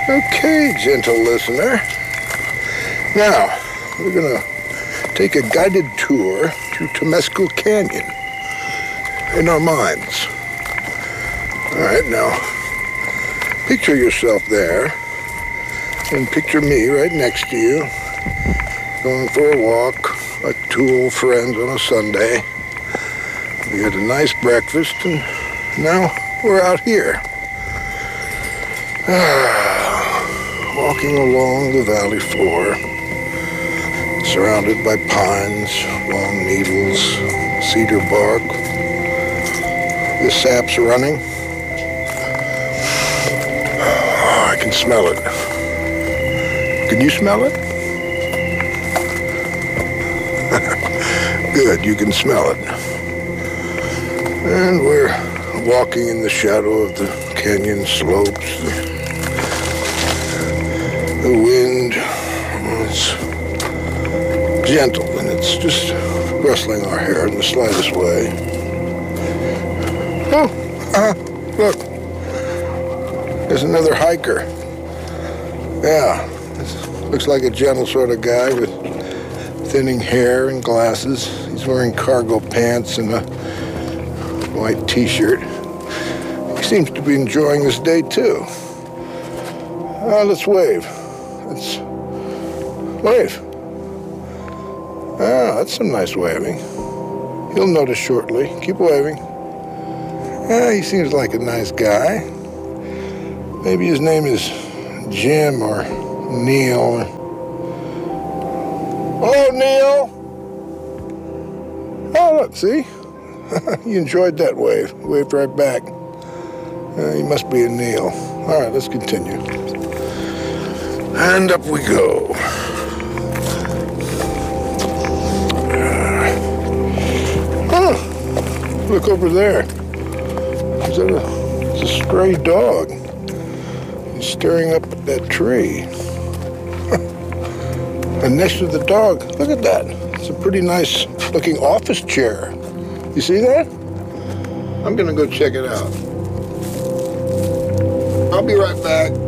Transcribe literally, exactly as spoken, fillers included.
Okay, gentle listener. Now, we're going to take a guided tour through Temescal Canyon in our minds. All right, now, picture yourself there, and picture me right next to you, going for a walk, like two old friends on a Sunday. We had a nice breakfast, and now we're out here. Walking along the valley floor, surrounded by pines, long needles, cedar bark. The sap's running. Oh, I can smell it. Can you smell it? Good, you can smell it. And we're walking in the shadow of the canyon slopes. The wind is gentle, and it's just rustling our hair in the slightest way. Oh, uh, look. There's another hiker. Yeah, this looks like a gentle sort of guy with thinning hair and glasses. He's wearing cargo pants and a white t-shirt. He seems to be enjoying this day, too. Uh, let's wave. Let's wave. Ah, that's some nice waving. He'll notice shortly. Keep waving. Ah, he seems like a nice guy. Maybe his name is Jim or Neil. Hello, Neil. Oh, look, see? You enjoyed that wave. Waved right back. Uh, he must be a Neil. All right, let's continue. And up we go. Oh, look over there. Is that a, it's a stray dog. He's staring up at that tree. And next to the dog, look at that. It's a pretty nice looking office chair. You see that? I'm gonna go check it out. I'll be right back.